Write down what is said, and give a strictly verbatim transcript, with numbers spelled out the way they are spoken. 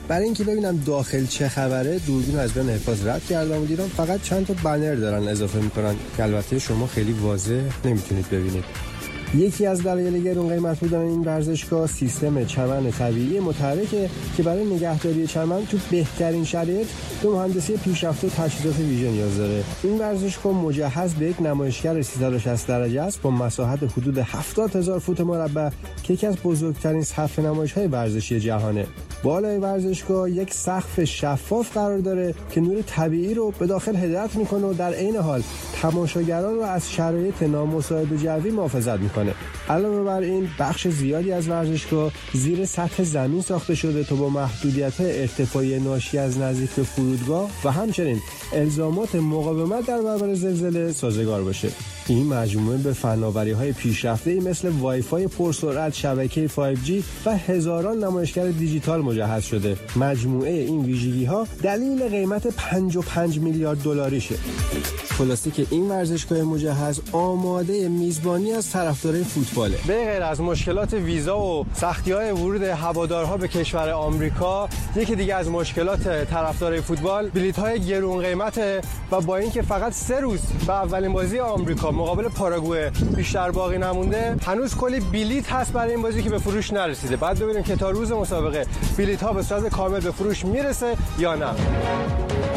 برای اینکه ببینم داخل چه خبره دوربین از بین حفاظ رد کردم و دیدم فقط چند تا بنر دارن اضافه میکنن که البته شما خیلی واضح نمیتونید ببینید. یکی از دلایل گرون قیمت بودن این ورزشگاه سیستم چمن طبیعی متحرکه که برای نگهداری چمن تو بهترین شرایط به مهندسی پیشرفته و تجهیزات ویژه نیاز داره. این ورزشگاه مجهز به یک نمایشگر سیصد و شصت درجه است با مساحت حدود هفتاد هزار فوت مربع که یکی از بزرگترین صف نمایش‌های ورزشی جهانه. بالای ورزشگاه یک سقف شفاف قرار داره که نور طبیعی رو به داخل هدایت میکنه و در عین حال تماشاگران رو از شرایط نامساعد جوی محافظت میکنه. علاوه بر این بخش زیادی از ورزشگاه زیر سطح زمین ساخته شده تا با محدودیت‌های ارتفاعی ناشی از نزدیک به فرودگاه و همچنین الزامات مقاومت در برابر زلزله سازگار باشه. این مجموعه به فناوری‌های پیشرفته‌ای مثل وایفای پرسرعت، شبکه فایو جی و هزاران نمایشگر دیجیتال مجهز شده. مجموعه این ویژگی‌ها دلیل قیمت پنجاه و پنج میلیارد دلاریشه. خلاصه که این ورزشگاه مجهز آماده میزبانی از طرفدارای فوتباله. به غیر از مشکلات ویزا و سختی‌های ورود هوادارها به کشور آمریکا، یکی دیگه از مشکلات طرفدارای فوتبال بلیط‌های گرون قیمته و با اینکه فقط سه روز به اولین بازی آمریکا مقابل پاراگوئه بیشتر باقی نمونده، هنوز کلی بلیط هست برای این بازی که به فروش نرسیده. بعد ببینیم که تا روز مسابقه بلیط‌ها به صورت کامل به فروش میرسه یا نه.